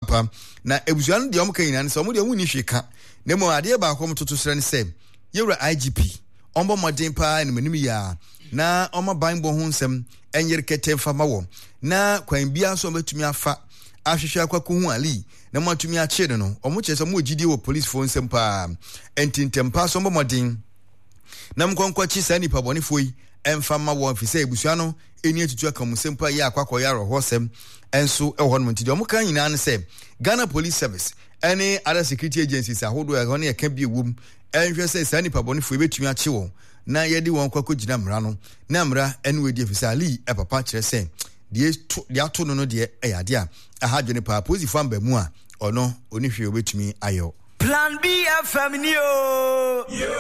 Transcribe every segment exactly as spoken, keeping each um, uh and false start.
ampa na ebusuan de omka nyina ne so mo de wuni hweka na mo ade ba akom toto sere ne se yewra I G P ombo modern pa ne manim ya na oma banbo ho nsem enyere kete mfama wo na kwan bia so metumi afa ahwehwe akwako hu ali na matumi a chede no omo chese mo gidi wo police phone nsem pa entintempa so ombo modern na mkonkwachi sa nipa bone foi emfama wo mfise ebusua no eni atutu akamusem pa ya akwakọ ya rohosem enso ehọ no ntidi omo kan nyina ne se Ghana Police Service any other security agencies ahodo ya hono ya ka bi ewum enhwe se sa nipa bone foi betumi a che wo na yedi won kwakọ gina mra no na mra ene we di efisa ali e papa kire se de de ato no no de eyade a ahadwene pa position amba mu a ono oni hwe obetumi ayo Plan B F M ni o yo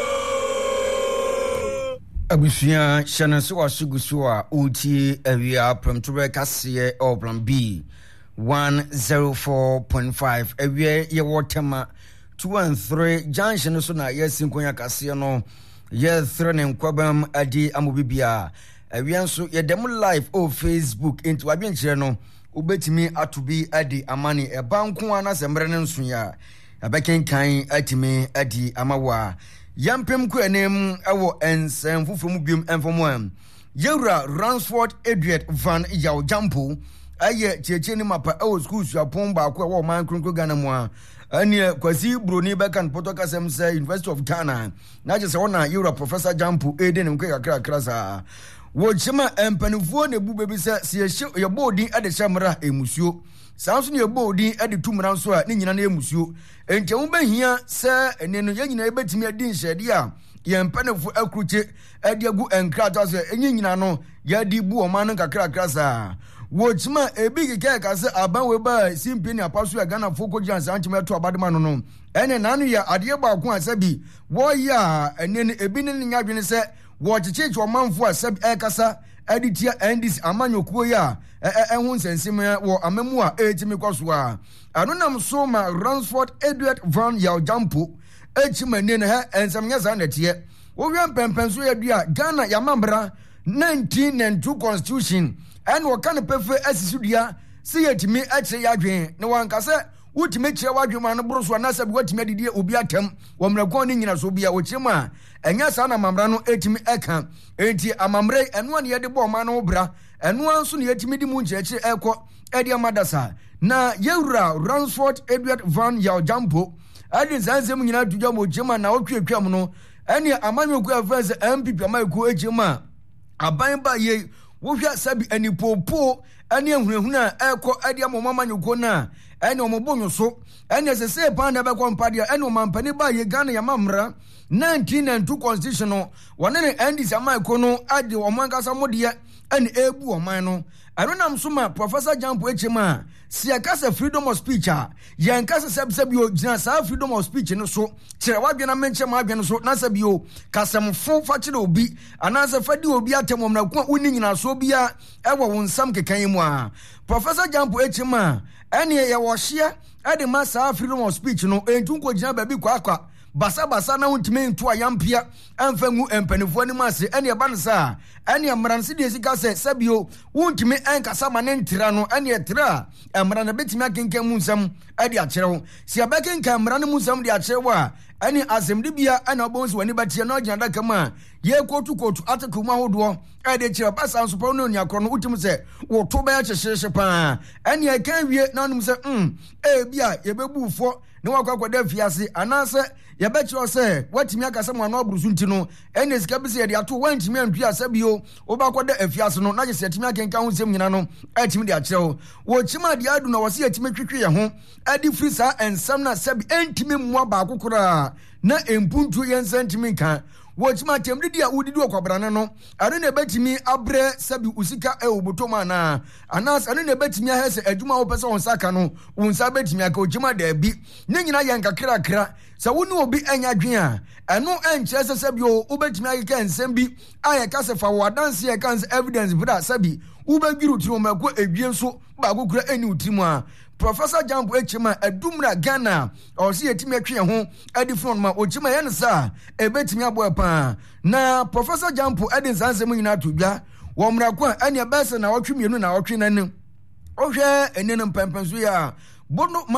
Abusia shanase wa sugusu a uti awia promtobe kase o Plan B one oh four point five awia ye wotema two and three junction so na yesin konya kase no ye three ne kwabam adi amobibia awia nso ye dem live o Facebook into adwenkyere no obetimi atobi adi amani e banko ana sembre ne nso ya abekenkan atimi adi amawa Yampem ku enem ewo ensem fufum biom enfomam Yewra Ransford Edward Van Yaw Jampo aye cheche ni mapa ewo school suapon ba ko ewo man kronkro Ghana mu a ane kwasi broni bekan potoka semse University of Ghana na je se wona Yewra Professor Jampo eden nko kakra krasa wo chima empanifuo ne bu bebi se se ye bodin ade chamra emusuo Samson ye bodi edi tumra nso a ni nyina na emusuo enti wo behia se ene no ye nyina ebetimi adi nhede a ye mpanefo akruche edi agu enkrata se enyi nyina no ya di bu o man kakra krasa wo chima ebi keke ka se aban we ba simpi ni apaso ya Ghana foko giants anchima to abadema no no ene nanu ya ade ba ko asabi wo ya ene ebi ni nyadwene se wo chichechi o manfo asabi ekasa editia endis amanyokuo ya ehun nsensem wo amamu a etimi kwaso a anu nam so ma Ransford Edward Van Yaw Jampo echimane ne ha ensamnya za natie wo wi ampempenso ya dua Ghana ya mambra nineteen ninety-two constitution en wo kan pefe asisudua se yetimi akire ya dwen ne wankase wutime kire wadwen ma no boroso na sabi watime adidie obi atam wo mrakon ni nyina so bia wo chima enya sa na mamra no etimi eka enti amamre eno ane yede bo ma no bra eno anso ne yetimi di mu ncheche eko edi amadasa na Yewra Ransford Edward Van Yaw Jampo adi zanzem nyina tudwa mo chima na otwetwam no ene amanyoku afense M P P amaku echima aban ba ye wo hwa sabi anipopo ane ehunehuna eko edi amomama nyuko na ene omobonyo so ene sese pa na be kompadia ene omampani ba ye Ghana ya mamra nineteen ninety-two constitution no wone ne endis amaiko no ade omankasa modie ene ebu oman no anonam soma Professor Jampo echema siakasa freedom of speech a yankasa sebsebio gina sa freedom of speech no so kire wadwena menche ma adwene so na sabio kasamfo fa kire obi anasa fadi obi atemom na ko uni nyina so bia ewo wonsam kekan mu a Professor Jampo echema ene ye wo hye ade ma sa freedom of speech no entu ko gina ba bi kwa kwa basa basa na untime nto ayampia amfangu empanifo ni mase ene ba nsa ene amranse de sika se sabio untime enkasa ma ne ntira no ene tira amran na betimi akenkan mu nsam ade akyerew si abekenkan amran mu nsam de akyerew a ene asem bia ana obonsi wani batie na ogina daka ma ye kotu kotu ataku ma hodo ade kire basa nso pa no nyakro no utim se wo to ba ya kyehyehyeh pa ene akan wie na onum se mm e bia ye bebufo ne wakwa da fiase anase ye betiro se watimi akasa mo na obrusu ntino ene sika bi se ye de ato wantimi antwi asabio obakwa da afiase no na je se atimi akenka ho sem nyina no atimi de akyerew wo chima de adu na wo se atimi twetwe ye ho adi free sa ensam na sabi entimi mmoa ba akokora na empuntu ye nsantimi nka wo chima temdi dia udidi okwabrane no ane ne betimi abre sabi usika e obotoma na anas ane ne betimi ahese adwuma wo pese won saka no won sa betimi aka ochima da bi ne nyina ye nkakra kra sa woni obi anya dwen a eno enche se sabi o obetimi aka nsem bi aye kase fa wo dance ye kan evidence bra sabi ubagwiru tiro mako edwie nso ba gokura eni utimu a Professor Jampo echima edumra Ghana o si etimi atwe ho edi front ma ochima ye nsa ebetimi abo pa na Professor Jampo edi nsansem nyina todwa wo mra kwa ene bese na otwe mienu na otwe nanim ohwe enene mpempenso ya bono